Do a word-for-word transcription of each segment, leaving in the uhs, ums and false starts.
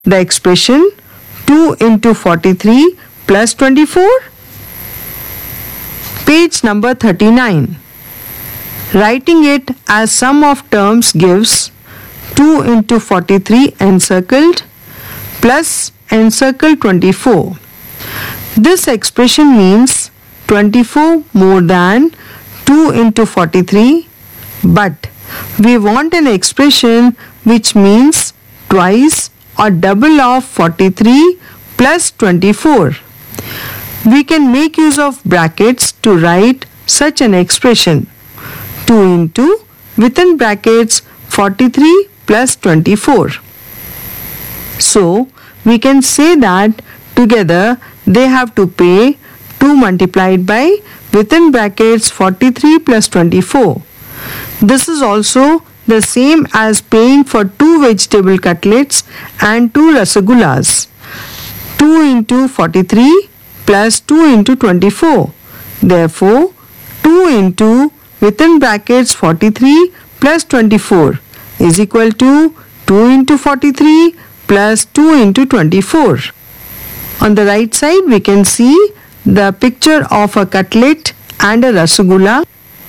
the expression two into forty-three plus twenty-four? Page number thirty-nine. Writing it as sum of terms gives two into forty-three encircled plus encircled twenty-four. This expression means twenty-four more than two into forty-three, but we want an expression which means twice or double of forty-three plus twenty-four. We can make use of brackets to write such an expression. two into within brackets forty-three plus twenty-four. So we can say that together they have to pay two multiplied by within brackets forty-three plus twenty-four. This is also the same as paying for two vegetable cutlets and two rasagullas. two into forty-three plus two into twenty-four. Therefore, two into within brackets forty-three plus twenty-four is equal to two into forty-three plus two into twenty-four. On the right side we can see the picture of a cutlet and a rasagulla,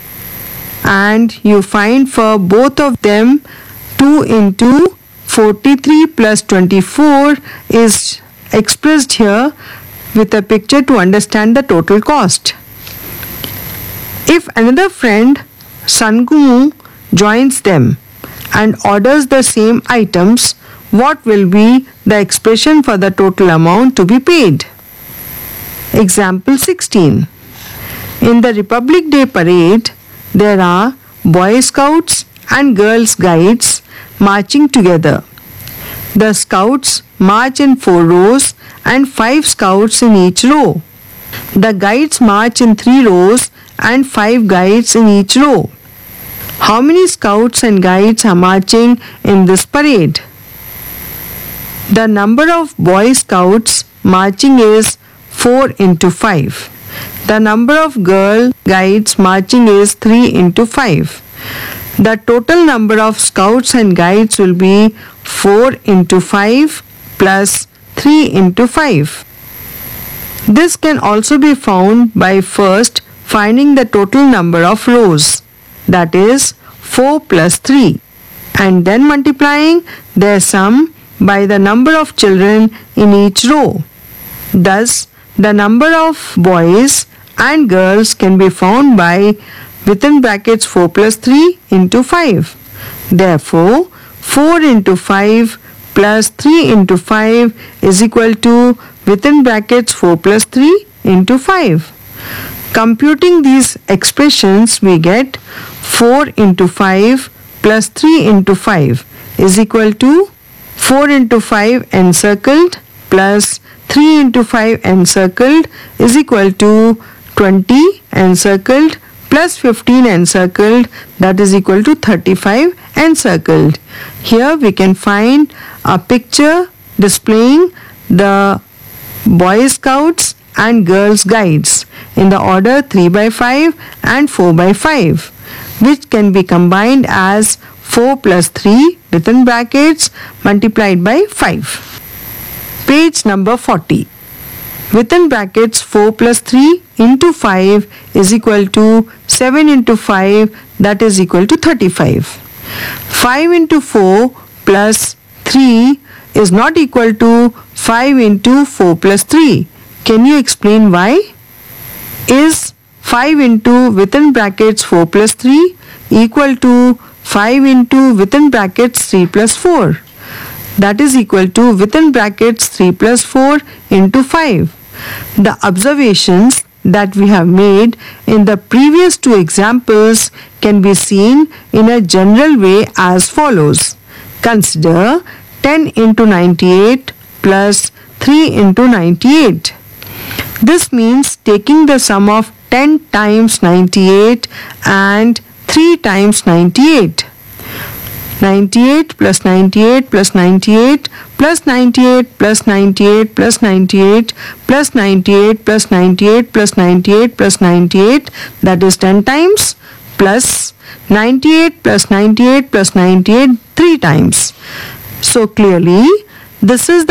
and you find for both of them two into forty-three plus twenty-four is expressed here with a picture to understand the total cost. If another friend, Sangumu, joins them and orders the same items, what will be the expression for the total amount to be paid? Example sixteen. In the Republic Day parade, there are Boy Scouts and Girls Guides marching together. The Scouts march in four rows and five Scouts in each row. The Guides march in three rows and five Guides in each row. How many Scouts and Guides are marching in this parade? The number of Boy Scouts marching is four into five. The number of Girl Guides marching is three into five. The total number of Scouts and Guides will be four into five plus three into five. This can also be found by first finding the total number of rows, that is four plus three, and then multiplying their sum by the number of children in each row. Thus, the number of boys and girls can be found by within brackets four plus three into five. Therefore, four into five plus three into five is equal to within brackets four plus three into five. Computing these expressions, we get four into five plus three into five is equal to four into five encircled plus three into five encircled is equal to twenty encircled plus fifteen encircled, that is equal to thirty-five encircled. Here we can find a picture displaying the Boy Scouts and Girls Guides in the order three by five and four by five, which can be combined as four plus three within brackets multiplied by five. Page number forty. Within brackets four plus three into five is equal to seven into five, that is equal to thirty-five. five into four plus three is not equal to five into four plus three. Can you explain why? Is five into within brackets four plus three equal to five into within brackets three plus four? That is equal to within brackets three plus four into five. The observations that we have made in the previous two examples can be seen in a general way as follows. Consider ten into ninety-eight plus three into ninety-eight. This means taking the sum of ten times ninety-eight and three times ninety-eight. ninety-eight plus ninety-eight plus ninety-eight plus ninety-eight plus ninety-eight plus ninety-eight plus ninety-eight plus ninety-eight plus ninety-eight plus ninety-eight, that is ten times, plus ninety-eight plus ninety-eight plus ninety-eight three times. So clearly This is